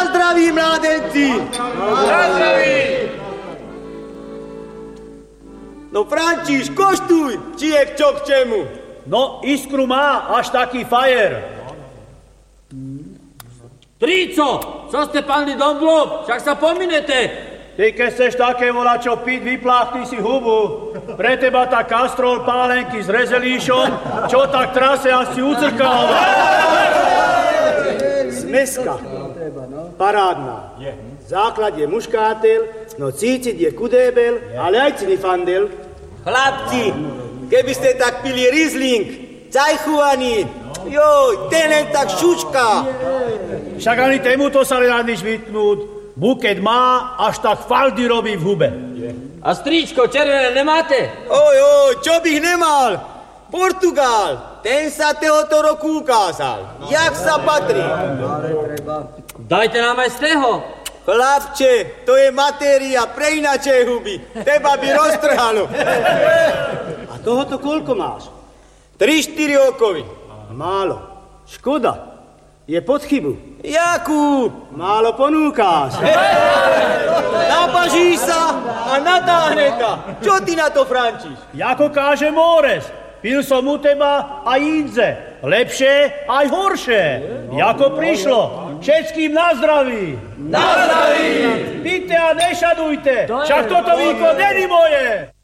Na zdraví, mládenci! Na zdraví! No Františ, koštuj, či je čo k čemu. No, iskru má až taký fajer. Trico, co ste palili domblov? Však sa pominete. Ty, keď chceš také volačo piť, vypláchni si hubu. Pre teba tá kastrol pálenky s rezelíšom, čo tak trase asi ucrkal. Smeska. Parádna. Základ je muškátel, no cítiť je kudébel, ale aj cinifandel. Chlapci, keby ste tak pili Riesling, cajchovaný, joj, ten len tak šučka. Však ani témuto sa nedá nič vytknúť. Buket má, až tak faldy robí v hube. A stričko červené nemáte? Oj, čo bych nemal? Portugál, ten sa tohoto roku ukázal. Jak sa patrí? Dajte nám aj z toho. Chlapče, to je matéria pre inačej huby. Teba by roztrhalo. A tohoto koľko máš? 3-4 okovy. Málo. Škoda. Je pod chybu. Jakub, málo ponúkáš. Napažíš sa a natáhne ťa. Čo ty na to, Františ? Jako káže Mórez, pil som u teba aj indze. Lepšie aj horšie. Jako prišlo. Všetkým na zdraví. Na zdraví! Píte a nešadujte. Však toto víko není moje.